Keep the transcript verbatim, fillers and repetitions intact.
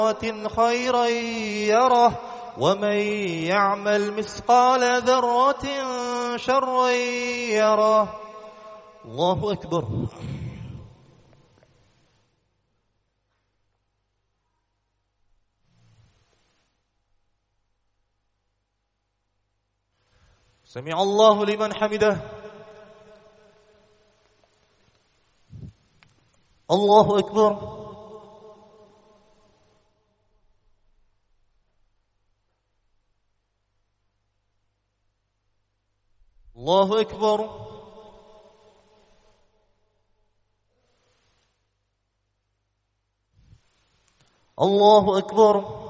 خيرا يره ومن يعمل مثقال ذرة شرا يره. الله أكبر. سمع الله لمن حمده. الله أكبر. الله أكبر. الله أكبر.